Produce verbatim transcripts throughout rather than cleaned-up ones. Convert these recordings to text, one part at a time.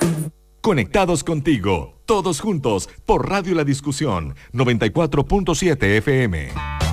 Conectados contigo, todos juntos, por Radio La Discusión, noventa y cuatro punto siete F M.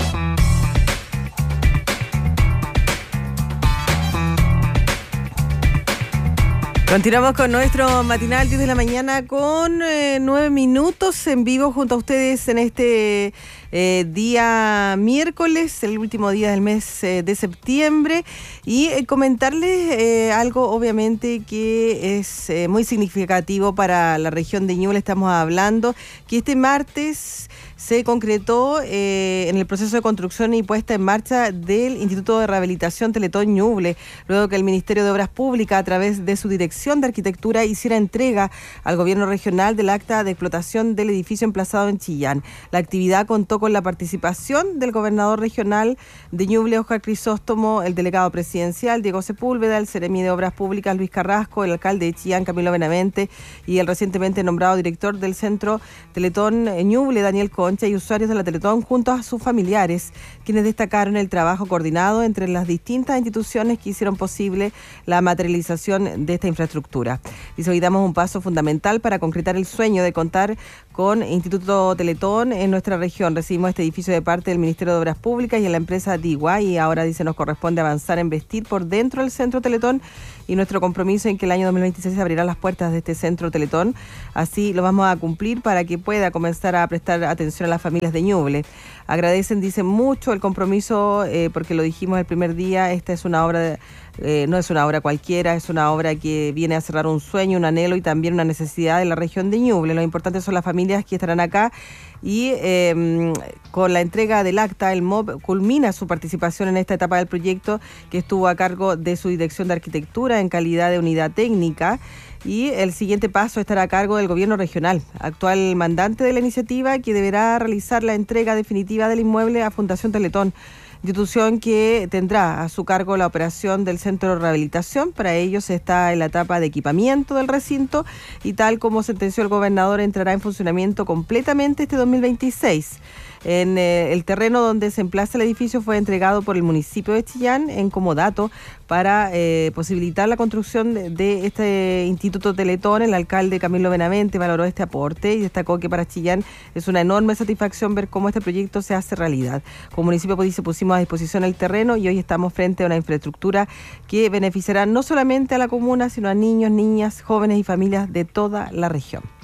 Continuamos con nuestro matinal diez de la mañana con eh, nueve minutos en vivo junto a ustedes en este eh, día miércoles, el último día del mes eh, de septiembre, y eh, comentarles eh, algo obviamente que es eh, muy significativo para la región de Ñuble. Estamos hablando que este martes se concretó eh, en el proceso de construcción y puesta en marcha del Instituto de Rehabilitación Teletón Ñuble, luego que el Ministerio de Obras Públicas, a través de su Dirección de Arquitectura, hiciera entrega al gobierno regional del acta de explotación del edificio emplazado en Chillán. La actividad contó con la participación del gobernador regional de Ñuble, Óscar Crisóstomo, el delegado presidencial, Diego Sepúlveda, el seremi de Obras Públicas, Luis Carrasco, el alcalde de Chillán, Camilo Benavente, y el recientemente nombrado director del Centro Teletón Ñuble, Daniel Concha, y usuarios de la Teletón, junto a sus familiares, quienes destacaron el trabajo coordinado entre las distintas instituciones que hicieron posible la materialización de esta infraestructura. Dice, hoy damos un paso fundamental para concretar el sueño de contar con Instituto Teletón en nuestra región. Recibimos este edificio de parte del Ministerio de Obras Públicas y en la empresa Digua, y ahora, dice, nos corresponde avanzar en vestir por dentro el Centro Teletón, y nuestro compromiso en que el año dos mil veintiséis se abrirán las puertas de este Centro Teletón. Así lo vamos a cumplir para que pueda comenzar a prestar atención a las familias de Ñuble. Agradecen, dicen, mucho el compromiso, eh, porque lo dijimos el primer día, esta es una obra de, Eh, no es una obra cualquiera, es una obra que viene a cerrar un sueño, un anhelo y también una necesidad de la región de Ñuble. Lo importante son las familias que estarán acá, y eh, con la entrega del acta, el M O B culmina su participación en esta etapa del proyecto, que estuvo a cargo de su Dirección de Arquitectura en calidad de unidad técnica, y el siguiente paso estará a cargo del gobierno regional, actual mandante de la iniciativa, que deberá realizar la entrega definitiva del inmueble a Fundación Teletón, institución que tendrá a su cargo la operación del centro de rehabilitación. Para ello se está en la etapa de equipamiento del recinto, y tal como sentenció el gobernador, entrará en funcionamiento completamente este dos mil veintiséis. En eh, el terreno donde se emplaza el edificio fue entregado por el municipio de Chillán en comodato para eh, posibilitar la construcción de, de este Instituto Teletón. El alcalde Camilo Benavente valoró este aporte y destacó que para Chillán es una enorme satisfacción ver cómo este proyecto se hace realidad. Como municipio pues, se pusimos a disposición el terreno, y hoy estamos frente a una infraestructura que beneficiará no solamente a la comuna, sino a niños, niñas, jóvenes y familias de toda la región.